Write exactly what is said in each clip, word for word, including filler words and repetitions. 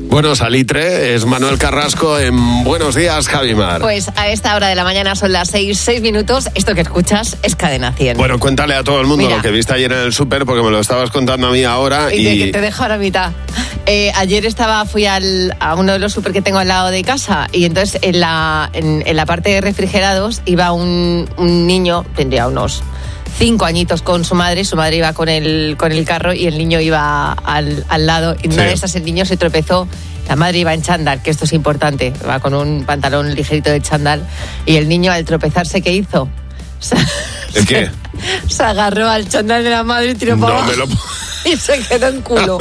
Bueno, Salitre, es Manuel Carrasco en Buenos Días, Javimar. Pues a esta hora de la mañana son las seis, seis minutos. Esto que escuchas es Cadena cien. Bueno, cuéntale a todo el mundo Mira. lo que viste ayer en el súper, porque me lo estabas contando a mí ahora. Y, y... te, te dejo a la mitad. Eh, ayer estaba, fui al, a uno de los súper que tengo al lado de casa y entonces en la, en, en la parte de refrigerados iba un, un niño, tendría unos cinco añitos con su madre, su madre iba con el, con el carro y el niño iba al, al lado y una Sí. de esas el niño se tropezó. La madre iba en chándal, que esto es importante, va con un pantalón ligerito de chándal y el niño al tropezarse, ¿qué hizo? Se, ¿El qué? Se, se agarró al chándal de la madre y tiró No para abajo me lo... y se quedó en culo.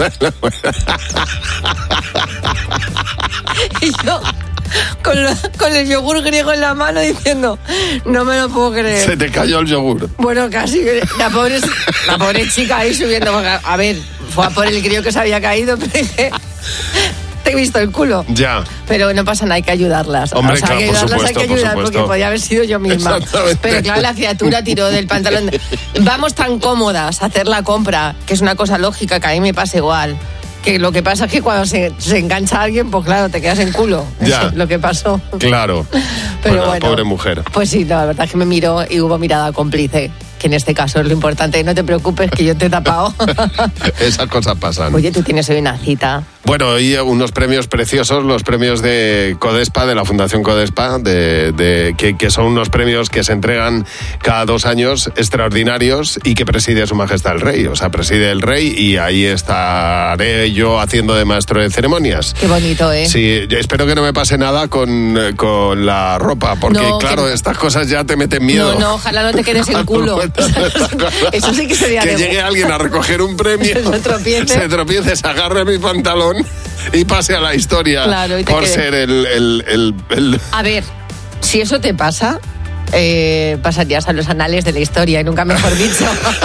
Y yo con, lo, con el yogur griego en la mano diciendo, no me lo puedo creer. Se te cayó el yogur. Bueno, casi. La pobre, la pobre chica ahí subiendo. A ver, fue a por el crío que se había caído, pero dije, te he visto el culo. Ya. Pero no pasa nada, hay que ayudarlas. Hombre, o sea, claro, hay que por ayudarlas, supuesto, hay que por ayudar, supuesto. porque podía haber sido yo misma. Exactamente. Pero claro, la criatura tiró del pantalón. Vamos tan cómodas a hacer la compra, que es una cosa lógica, que a mí me pasa igual. Que lo que pasa es que cuando se, se engancha a alguien, pues claro, te quedas en culo. Ya. Eso es lo que pasó. Claro. Pero Bueno, bueno, pobre mujer. Pues sí, no, la verdad es que me miró y hubo mirada cómplice, que en este caso es lo importante. No te preocupes, que yo te he tapado. Esas cosas pasan. Oye, tú tienes hoy una cita. Bueno, hoy unos premios preciosos, los premios de Codespa, de la Fundación Codespa, de, de, que, que son unos premios que se entregan cada dos años, extraordinarios, y que preside Su Majestad el Rey. O sea, preside el Rey y ahí estaré yo haciendo de maestro de ceremonias. Qué bonito, ¿eh? Sí, yo espero que no me pase nada con, con la ropa, porque No, claro, que- estas cosas ya te meten miedo. No, no, ojalá no te quedes en culo. Eso sí que sería Que de- llegue alguien a recoger un premio, Se tropiece. se tropiece, se agarre mi pantalón y pase a la historia Claro, y te por quede- ser el, el, el, el- A ver, si eso te pasa, eh, pasarías a los anales de la historia, y nunca mejor dicho.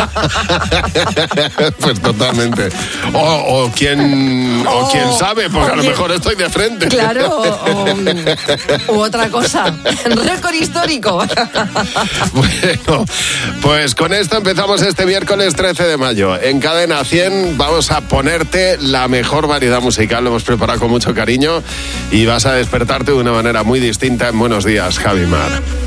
Pues totalmente. O, o quién o O- quién sabe, porque o a lo quién- mejor estoy de frente. Claro, o, o- u otra cosa. Récord histórico. Bueno, pues con esto empezamos este miércoles trece de mayo. En Cadena cien vamos a ponerte la mejor variedad musical, lo hemos preparado con mucho cariño y vas a despertarte de una manera muy distinta en Buenos Días, Javimar.